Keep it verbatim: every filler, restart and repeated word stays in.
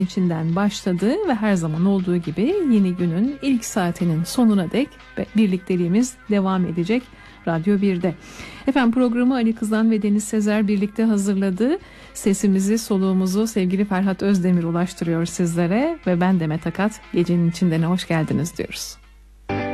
içinden başladı ve her zaman olduğu gibi yeni günün ilk saatinin sonuna dek birlikteliğimiz devam edecek Radyo bir'de. Efendim programı Ali Kızan ve Deniz Sezer birlikte hazırladı. Sesimizi, soluğumuzu sevgili Ferhat Özdemir ulaştırıyor sizlere ve ben Demet Akat. Gecenin içinde hoş geldiniz diyoruz.